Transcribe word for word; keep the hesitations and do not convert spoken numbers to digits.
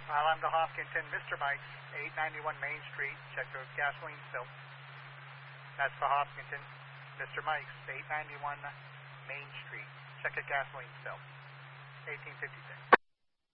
While I'm to Hopkinton, Mister Mike's, eight ninety-one Main Street, check the gasoline spill. That's for Hopkinton, Mister Mike's, eight ninety-one Main Street, check the gasoline spill. eighteen fifty-six.